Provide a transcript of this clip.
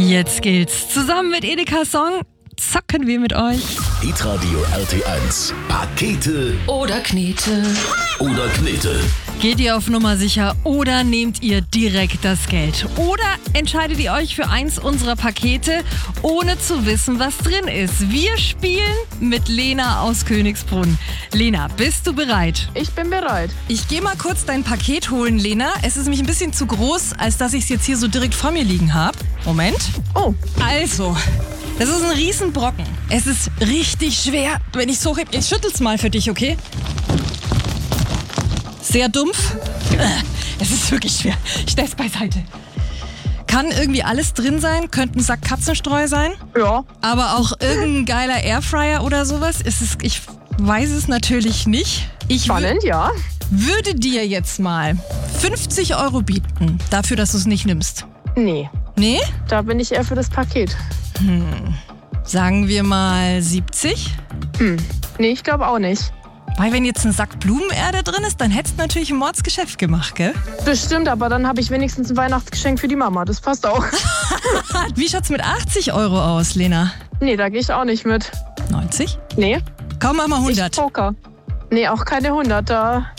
Jetzt gilt's. Zusammen mit Edeka Song zocken wir mit euch. Hitradio RT1. Pakete Oder Knete. oder Knete. Geht ihr auf Nummer sicher oder nehmt ihr direkt das Geld? Oder entscheidet ihr euch für eins unserer Pakete, ohne zu wissen, was drin ist? Wir spielen mit Lena aus Königsbrunn. Lena, bist du bereit? Ich bin bereit. Ich gehe mal kurz dein Paket holen, Lena. Es ist nämlich ein bisschen zu groß, als dass ich es jetzt hier so direkt vor mir liegen habe. Moment. Oh, Also, das ist ein Riesenbrocken. Es ist richtig schwer. Wenn ich es hochhebe, ich schüttel's mal für dich, okay? Sehr dumpf. Es ist wirklich schwer. Ich stell's beiseite. Kann irgendwie alles drin sein. Könnte ein Sack Katzenstreu sein. ja. Aber auch irgendein geiler Airfryer oder sowas. Ich weiß es natürlich nicht. Spannend, ja. Würde dir jetzt mal 50 € bieten, dafür, dass du es nicht nimmst. Nee, Nee? da bin ich eher für das Paket. Sagen wir mal 70? Nee, ich glaube auch nicht. Weil wenn jetzt ein Sack Blumenerde drin ist, dann hättest du natürlich ein Mordsgeschäft gemacht, gell? Bestimmt, aber dann habe ich wenigstens ein Weihnachtsgeschenk für die Mama. Das passt auch. Wie schaut's mit 80 € aus, Lena? Nee, da gehe ich auch nicht mit. 90? Nee, Komm, mach mal ich 100. Poker. Nee, auch keine 100. Da